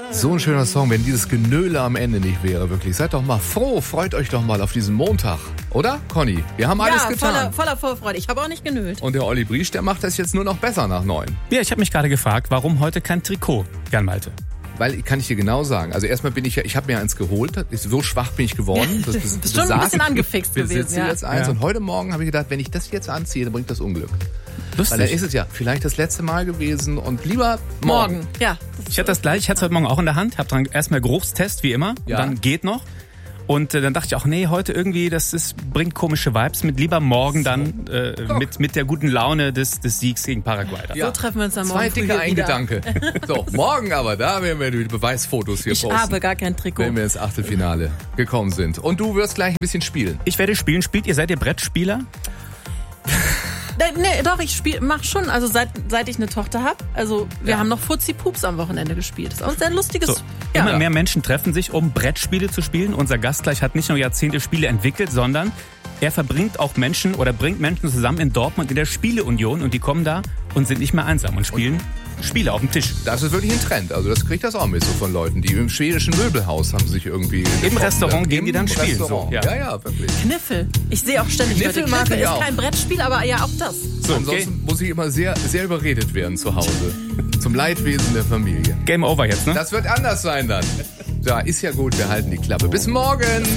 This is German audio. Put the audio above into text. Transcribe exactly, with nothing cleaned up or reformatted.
So ein schöner Song, wenn dieses Genöle am Ende nicht wäre, wirklich. Seid doch mal froh, freut euch doch mal auf diesen Montag. Oder, Conny? Wir haben alles ja, getan. Voller, voller Vorfreude. Ich habe auch nicht genölt. Und der Olli Briesch, der macht das jetzt nur noch besser nach neun. Ja, ich habe mich gerade gefragt, warum heute kein Trikot, Jan Malte? Weil, kann ich dir genau sagen, also erstmal bin ich ja, ich habe mir eins geholt, so schwach bin ich geworden. Du bist schon ein bisschen angefixt gewesen. Ich gewesen, besitze jetzt eins ja. Und heute Morgen habe ich gedacht, wenn ich das jetzt anziehe, dann bringt das Unglück. Lustig. Weil dann ist es ja vielleicht das letzte Mal gewesen und lieber morgen. Morgen, ja. Ich hatte das gleich, ich hatte es heute Morgen auch in der Hand, habe dran erstmal Geruchstest, wie immer, Ja. und dann geht noch. Und äh, dann dachte ich auch, nee, heute irgendwie, das ist, bringt komische Vibes mit. Lieber morgen dann äh, mit, mit der guten Laune des, des Siegs gegen Paraguay. Ja. So treffen wir uns dann morgen Zwei früh dicke hier ein wieder. Gedanke. So, morgen aber, da werden wir die Beweisfotos hier Ich posten. habe gar kein Trikot. Wenn wir ins Achtelfinale gekommen sind. Und du wirst gleich ein bisschen spielen. Ich werde spielen. Spielt ihr, seid ihr Brettspieler? Nee, nee, doch, ich spiel, mach schon. Also seit, seit ich eine Tochter habe. Also wir Ja. haben noch Fuzzi-Pups am Wochenende gespielt. Das ist auch ein sehr lustiges... So, ja. immer mehr Menschen treffen sich, um Brettspiele zu spielen. Unser Gast gleich hat nicht nur Jahrzehnte Spiele entwickelt, sondern er verbringt auch Menschen oder bringt Menschen zusammen in Dortmund in der Spieleunion und die kommen da und sind nicht mehr einsam und spielen Spiele auf dem Tisch. Das ist wirklich ein Trend. Also das kriegt das auch mit so von Leuten, die im schwedischen Möbelhaus haben sich irgendwie... Im Restaurant Im gehen die dann spielen. Restaurant. So, ja. ja, ja, wirklich. Kniffel. Ich sehe auch ständig Kniffel Leute. mag Kniffel ich ist auch. kein Brettspiel, aber ja auch das. So, Ansonsten okay. muss ich immer sehr, sehr überredet werden zu Hause. Zum Leidwesen der Familie. Game over jetzt, ne? Das wird anders sein dann. Da ist ja gut, wir halten die Klappe. Bis morgen!